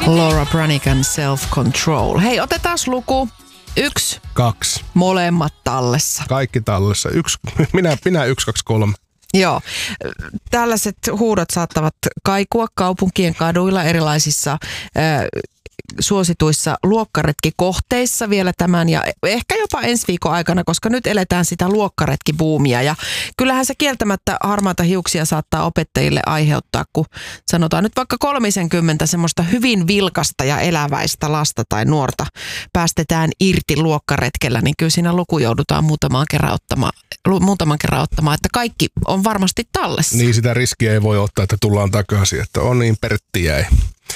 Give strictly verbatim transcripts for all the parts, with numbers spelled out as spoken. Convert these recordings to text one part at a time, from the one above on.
Laura Branigan, Self Control. Hei, otetaan luku. Yksi. Kaksi. Molemmat tallessa. Kaikki tallessa. Yksi. Minä, minä yksi, kaksi, kolme. Joo. Tällaiset huudot saattavat kaikua kaupunkien kaduilla erilaisissa äh, suosituissa luokkaretkikohteissa vielä tämän ja ehkä jopa ensi viikon aikana, koska nyt eletään sitä luokkaretkibuumia. Ja kyllähän se kieltämättä harmaata hiuksia saattaa opettajille aiheuttaa, kun sanotaan nyt vaikka kolmisenkymmentä semmoista hyvin vilkasta ja eläväistä lasta tai nuorta päästetään irti luokkaretkellä, niin kyllä siinä luku joudutaan muutaman kerran ottamaan, muutaman kerran ottamaan, että kaikki on varmasti tallessa. Niin, sitä riskiä ei voi ottaa, että tullaan takaisin, että on niin Pertti jäi.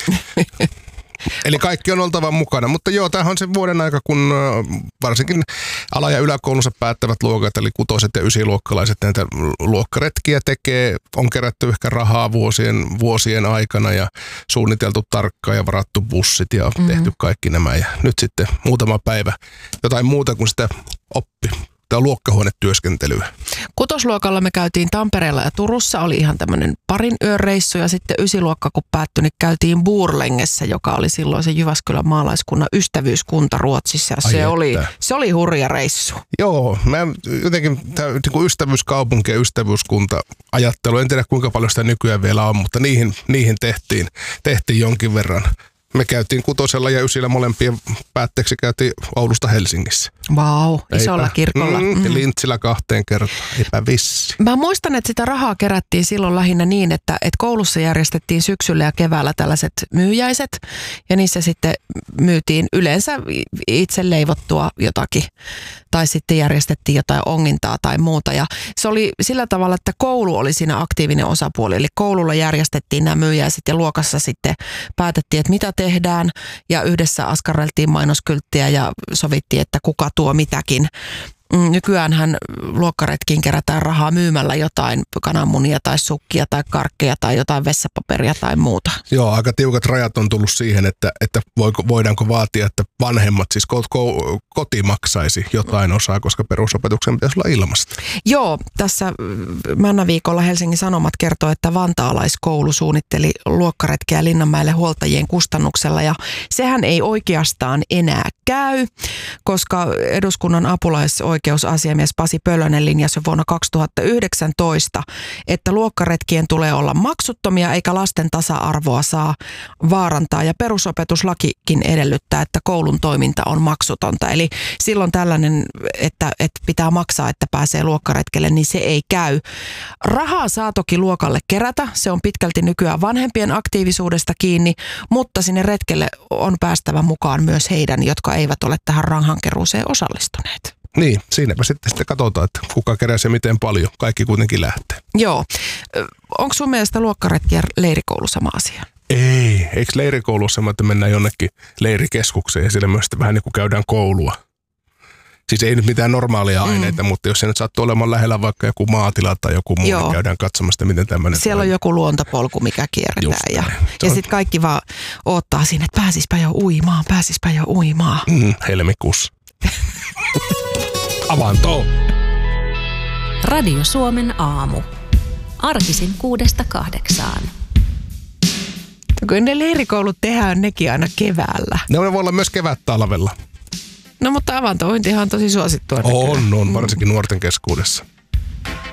Eli kaikki on oltava mukana, mutta joo, tämähän on se vuoden aika, kun varsinkin ala- ja yläkoulunsa päättävät luokat, eli kutoset ja ysiluokkalaiset näitä luokkaretkiä tekee, on kerätty ehkä rahaa vuosien, vuosien aikana ja suunniteltu tarkkaan ja varattu bussit ja mm-hmm. tehty kaikki nämä ja nyt sitten muutama päivä jotain muuta kuin sitä oppi. Tämä on luokkahuonetyöskentelyä. Kutosluokalla me käytiin Tampereella ja Turussa, oli ihan tämmöinen parin yön reissu ja sitten ysiluokka kun päättyi, niin käytiin Borlängessä, joka oli silloin se Jyväskylän maalaiskunnan ystävyyskunta Ruotsissa. Ja se oli, se oli hurja reissu. Joo, mä jotenkin tämä niin ystävyyskaupunki ja ystävyyskunta ajattelu, en tiedä kuinka paljon sitä nykyään vielä on, mutta niihin, niihin tehtiin, tehtiin jonkin verran. Me käytiin kutosella ja ysillä molempien päätteeksi käytiin Oulusta Helsingissä. Vau, wow, isolla eipä, kirkolla. Mm, mm. Lintsillä kahteen kertaan, eipä vissi. Mä muistan, että sitä rahaa kerättiin silloin lähinnä niin, että, että koulussa järjestettiin syksyllä ja keväällä tällaiset myyjäiset. Ja niissä sitten myytiin yleensä itse leivottua jotakin. Tai sitten järjestettiin jotain ongintaa tai muuta. Ja se oli sillä tavalla, että koulu oli siinä aktiivinen osapuoli. Eli koululla järjestettiin nämä myyjäiset ja luokassa sitten päätettiin, että mitä tehdään ja yhdessä askarreltiin mainoskylttiä ja sovittiin, että kuka tuo mitäkin. Nykyäänhän luokkaretkiin kerätään rahaa myymällä jotain kananmunia tai sukkia tai karkkeja tai jotain vessapaperia tai muuta. Joo, aika tiukat rajat on tullut siihen, että, että voidaanko vaatia, että vanhemmat, siis koti maksaisi jotain osaa, koska perusopetuksen pitäisi olla ilmasta. Joo, tässä Männäviikolla Helsingin Sanomat kertoo, että vantaalaiskoulu suunnitteli luokkaretkeä Linnanmäelle huoltajien kustannuksella ja sehän ei oikeastaan enää käy, koska eduskunnan apulaisoikeusasiamies Pasi Pölönen linjasi vuonna kaksituhattayhdeksäntoista, että luokkaretkien tulee olla maksuttomia eikä lasten tasa-arvoa saa vaarantaa ja perusopetuslakikin edellyttää, että koulun toiminta on maksutonta. Eli silloin tällainen, että, että pitää maksaa, että pääsee luokkaretkelle, niin se ei käy. Rahaa saa toki luokalle kerätä, se on pitkälti nykyään vanhempien aktiivisuudesta kiinni, mutta sinne retkelle on päästävä mukaan myös heidän, jotka eivät ole tähän rahankeruuseen osallistuneet. Niin, siinäpä sitten, sitten katsotaan, että kuka keräsi ja miten paljon. Kaikki kuitenkin lähtee. Joo. Onko sun mielestä luokkaretki ja leirikoulu sama asia? Ei. Eikö leirikoulu ole sama, että mennään jonnekin leirikeskukseen ja siellä myös vähän niin kuin käydään koulua? Siis ei nyt mitään normaalia aineita, mm. mutta jos se nyt sattuu olemaan lähellä vaikka joku maatila tai joku muu, niin käydään katsomassa, miten tämmöinen... Siellä on toimii. Joku luontopolku, mikä kierretään. Ja, ja sitten kaikki vaan odottaa siinä, että pääsispä jo uimaan, pääsispä jo uimaan. Mm, helmikuussa. Avanto! Radio Suomen aamu. Arkisin kuudesta kahdeksaan. Kun ne leirikoulut tehdään nekin aina keväällä. Ne voi olla myös kevät-talvella. No mutta avantointihan on tosi suosittua. On, on, varsinkin nuorten keskuudessa.